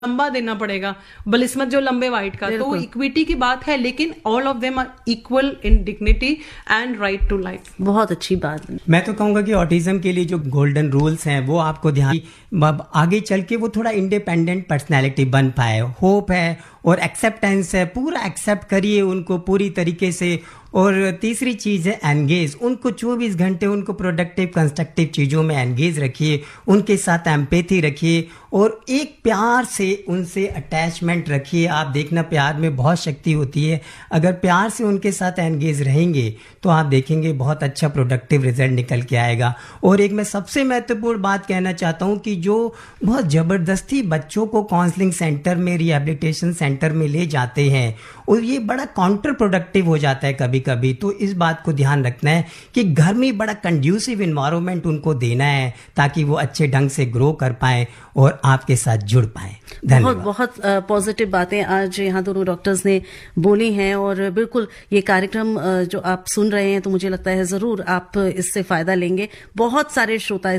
लंबा देना पड़ेगा, बलिस्मत जो लंबे वाइट का, तो इक्विटी की बात है, लेकिन all of them are equal in dignity and right to life. बहुत अच्छी बात। मैं तो कहूंगा कि ऑटिज्म के लिए जो गोल्डन रूल्स हैं वो आपको ध्यान, आगे चल के वो थोड़ा इंडिपेंडेंट पर्सनैलिटी बन पाए। होप है और एक्सेप्टेंस है, पूरा एक्सेप्ट करिए उनको पूरी तरीके से। और तीसरी चीज़ है एंगेज, उनको 24 घंटे उनको प्रोडक्टिव कंस्ट्रक्टिव चीज़ों में एंगेज रखिए, उनके साथ एम्पैथी रखिए और एक प्यार से उनसे अटैचमेंट रखिए। आप देखना प्यार में बहुत शक्ति होती है, अगर प्यार से उनके साथ एंगेज रहेंगे तो आप देखेंगे बहुत अच्छा प्रोडक्टिव रिजल्ट निकल के आएगा। और एक मैं सबसे महत्वपूर्ण बात कहना चाहता हूँ कि जो बहुत ज़बरदस्ती बच्चों को काउंसलिंग सेंटर में, रिहैबिलिटेशन सेंटर में ले जाते हैं, और ये बड़ा काउंटर प्रोडक्टिव हो जाता है कभी कभी। तो इस बात को ध्यान रखना है कि घर में बड़ा कंड्यूसिव इन्वायरमेंट उनको देना है ताकि वो अच्छे ढंग से ग्रो कर पाए और आपके साथ जुड़ पाए। बहुत बहुत पॉजिटिव बातें आज यहाँ दोनों डॉक्टर्स ने बोली हैं, और बिल्कुल ये कार्यक्रम जो आप सुन रहे हैं तो मुझे लगता है जरूर आप इससे फायदा लेंगे। बहुत सारे श्रोता